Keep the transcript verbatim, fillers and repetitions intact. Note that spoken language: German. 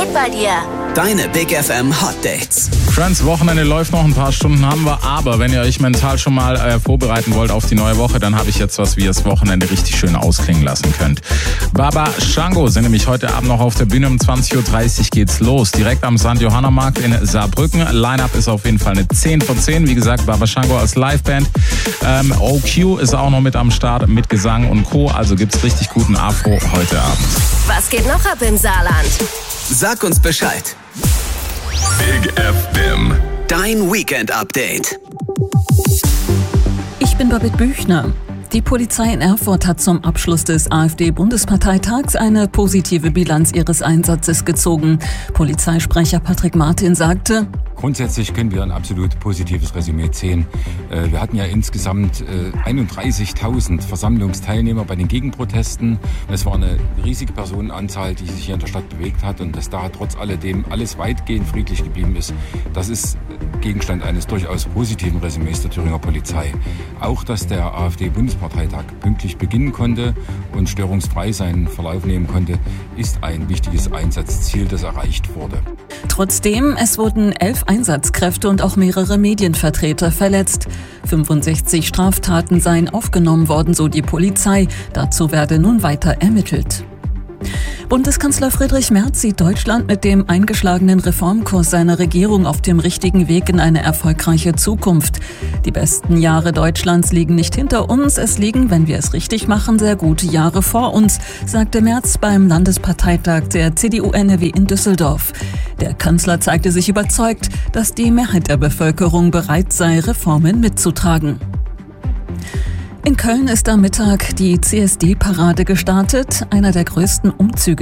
geht bei dir? Deine Big F M Hot Dates. Friends, Wochenende läuft noch, ein paar Stunden haben wir, aber wenn ihr euch mental schon mal äh, vorbereiten wollt auf die neue Woche, dann habe ich jetzt was, wie ihr das Wochenende richtig schön ausklingen lassen könnt. Baba Shango sind nämlich heute Abend noch auf der Bühne, um zwanzig Uhr dreißig geht's los, direkt am Sankt Johanna Markt in Saarbrücken. Line-Up ist auf jeden Fall eine zehn von zehn, wie gesagt, Baba Shango als Liveband. Ähm, O Q ist auch noch mit am Start, mit Gesang und Co., also gibt's richtig guten Afro heute Abend. Was geht noch ab im Saarland? Sag uns Bescheid. Big F M. Dein Weekend-Update. Ich bin Babette Büchner. Die Polizei in Erfurt hat zum Abschluss des AfD-Bundesparteitags eine positive Bilanz ihres Einsatzes gezogen. Polizeisprecher Patrick Martin sagte: Grundsätzlich können wir ein absolut positives Resümee ziehen. Wir hatten ja insgesamt einunddreißigtausend Versammlungsteilnehmer bei den Gegenprotesten. Es war eine riesige Personenanzahl, die sich hier in der Stadt bewegt hat, und dass da trotz alledem alles weitgehend friedlich geblieben ist, das ist Gegenstand eines durchaus positiven Resümees der Thüringer Polizei. Auch, dass der AfD-Bundesparteitag pünktlich beginnen konnte und störungsfrei seinen Verlauf nehmen konnte, ist ein wichtiges Einsatzziel, das erreicht wurde. Trotzdem, es wurden elf Einsatzkräfte und auch mehrere Medienvertreter verletzt. fünfundsechzig Straftaten seien aufgenommen worden, so die Polizei. Dazu werde nun weiter ermittelt. Bundeskanzler Friedrich Merz sieht Deutschland mit dem eingeschlagenen Reformkurs seiner Regierung auf dem richtigen Weg in eine erfolgreiche Zukunft. Die besten Jahre Deutschlands liegen nicht hinter uns, es liegen, wenn wir es richtig machen, sehr gute Jahre vor uns, sagte Merz beim Landesparteitag der C D U N R W in Düsseldorf. Der Kanzler zeigte sich überzeugt, dass die Mehrheit der Bevölkerung bereit sei, Reformen mitzutragen. In Köln ist am Mittag die C S D-Parade gestartet, einer der größten Umzüge